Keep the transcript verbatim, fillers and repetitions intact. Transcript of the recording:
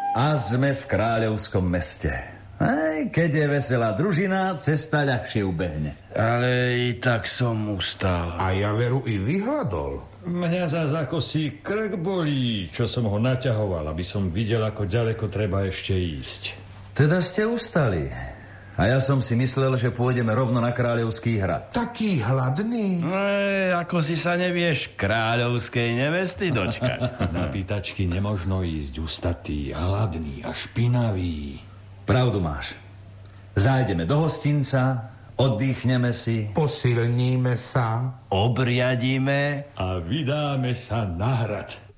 A sme v kráľovskom meste. Aj keď je veselá družina, cesta ľahšie ubehne. Ale i tak som ustal. A ja veru i vyhľadol. Mňa zás ako si krk bolí, čo som ho naťahoval, aby som videl, ako ďaleko treba ešte ísť. Teda ste ustali. A ja som si myslel, že pôjdeme rovno na Kráľovský hrad. Taký hladný. Ej, ako si sa nevieš kráľovskej nevesty dočkať. Na pýtačky nemožno ísť ustatý a hladný a špinavý. Pravdu máš. Zájdeme do hostinca, oddychneme si, Posilníme sa. Obriadíme A vydáme sa na hrad.